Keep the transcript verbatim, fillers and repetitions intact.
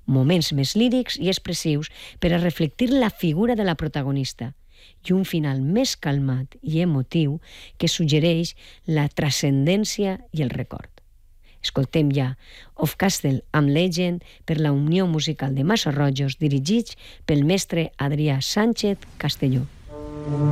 moments més lírics i expressius per a reflectir la figura de la protagonista i un final més calmat i emotiu que suggereix la transcendència i el record. Escoltem ja Of Castle and Legend per la Unió Musical de Massarrojos, dirigits pel mestre Adrià Sánchez Castelló.